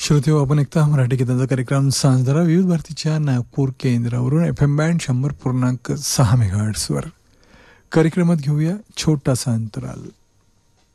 श्रोतेहो, आपण ऐकता मराठी गीतांचा कार्यक्रम सांजरा विविध भारतीच्या नागपूर केंद्रावरून FM बँड 100.6 मेगाहर्ट्झवर. कार्यक्रमात घेऊया छोटासा अंतराल.